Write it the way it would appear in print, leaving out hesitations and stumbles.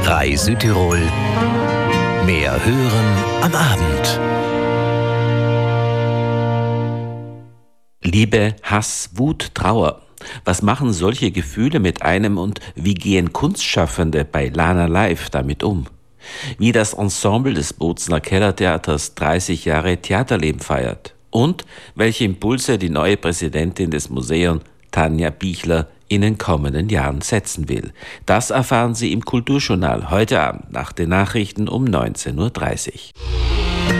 SR3 Südtirol. Mehr hören am Abend. Liebe, Hass, Wut, Trauer. Was machen solche Gefühle mit einem und wie gehen Kunstschaffende bei Lana Live damit um? Wie das Ensemble des Bozener Kellertheaters 30 Jahre Theaterleben feiert und welche Impulse die neue Präsidentin des Museums, Tanja Bichler, in den kommenden Jahren setzen will. Das erfahren Sie im Kulturjournal heute Abend nach den Nachrichten um 19:30 Uhr.